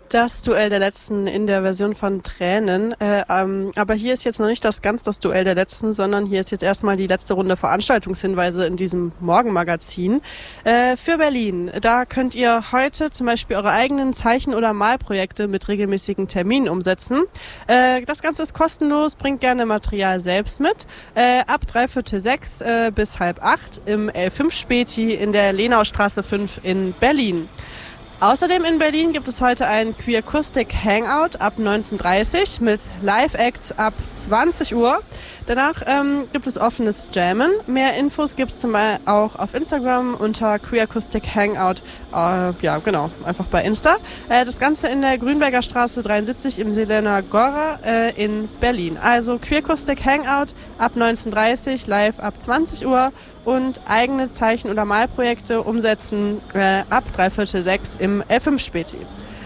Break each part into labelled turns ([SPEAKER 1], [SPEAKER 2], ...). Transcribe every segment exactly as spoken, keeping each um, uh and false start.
[SPEAKER 1] Das Duell der Letzten in der Version von Tränen. Äh, ähm, aber hier ist jetzt noch nicht das ganz das Duell der Letzten, sondern hier ist jetzt erstmal die letzte Runde Veranstaltungshinweise in diesem Morgenmagazin. Äh, für Berlin, da könnt ihr heute zum Beispiel eure eigenen Zeichen- oder Malprojekte mit regelmäßigen Terminen umsetzen. Äh, das Ganze ist kostenlos, bringt gerne Material selbst mit. Äh, ab dreiviertel sechs äh, bis halb acht im L fünf Späti in der Lenaustraße fünf in Berlin. Außerdem in Berlin gibt es heute ein Queercoustic Hangout ab neunzehn Uhr dreißig mit Live-Acts ab zwanzig Uhr. Danach ähm, gibt es offenes Jammen. Mehr Infos gibt es zum Beispiel auch auf Instagram unter Queercoustic Hangout. Äh, ja, genau, einfach bei Insta. Äh, das Ganze in der Grünberger Straße dreiundsiebzig im Selena Gora äh, in Berlin. Also Queercoustic Hangout ab neunzehn Uhr dreißig, live ab zwanzig Uhr. Und eigene Zeichen- oder Malprojekte umsetzen äh, ab dreiviertel sechs im L fünf Späti.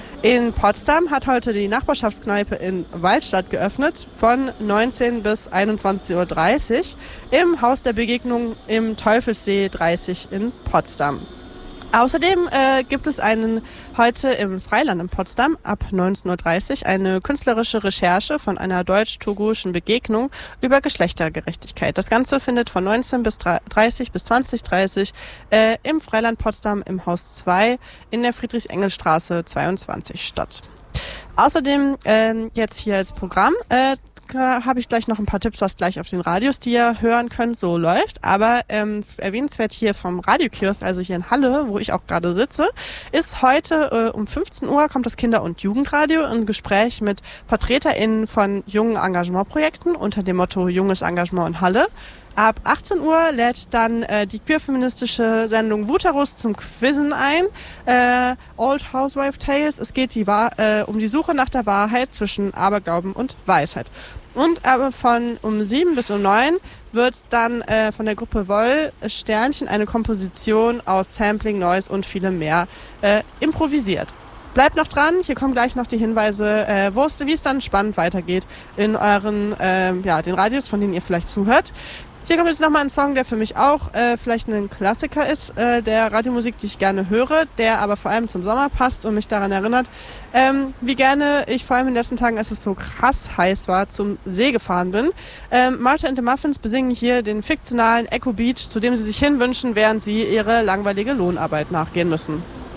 [SPEAKER 1] In Potsdam hat heute die Nachbarschaftskneipe in Waldstadt geöffnet von neunzehn bis einundzwanzig Uhr dreißig im Haus der Begegnung im Teufelssee dreißig in Potsdam. Außerdem äh, gibt es einen heute im Freiland in Potsdam ab neunzehn Uhr dreißig eine künstlerische Recherche von einer deutsch-togolischen Begegnung über Geschlechtergerechtigkeit. Das Ganze findet von neunzehn bis dreißig bis zwanzig Uhr dreißig äh, im Freiland Potsdam im Haus zwei in der Friedrichs-Engels-Straße zweiundzwanzig statt. Außerdem äh, jetzt hier als Programm äh, habe ich gleich noch ein paar Tipps, was gleich auf den Radios, die ihr hören könnt, so läuft. Aber ähm, erwähnenswert hier vom Radiokiosk, also hier in Halle, wo ich auch gerade sitze, ist heute äh, um fünfzehn Uhr kommt das Kinder- und Jugendradio ein Gespräch mit VertreterInnen von jungen Engagementprojekten unter dem Motto Junges Engagement in Halle. Ab achtzehn Uhr lädt dann äh, die queerfeministische Sendung Wuterus zum Quizzen ein. Äh, Old Housewife Tales. Es geht die Wahr- äh, um die Suche nach der Wahrheit zwischen Aberglauben und Weisheit. Und aber von um sieben bis um neun wird dann äh, von der Gruppe Woll Sternchen eine Komposition aus Sampling, Noise und vielem mehr äh, improvisiert. Bleibt noch dran, hier kommen gleich noch die Hinweise, äh, wo es, wie es dann spannend weitergeht in euren, äh, ja, den Radios, von denen ihr vielleicht zuhört. Hier kommt jetzt nochmal ein Song, der für mich auch äh, vielleicht ein Klassiker ist, äh, der Radiomusik, die ich gerne höre, der aber vor allem zum Sommer passt und mich daran erinnert, ähm, wie gerne ich vor allem in den letzten Tagen, als es so krass heiß war, zum See gefahren bin. Ähm, Martha and the Muffins besingen hier den fiktionalen Echo Beach, zu dem sie sich hinwünschen, während sie ihre langweilige Lohnarbeit nachgehen müssen.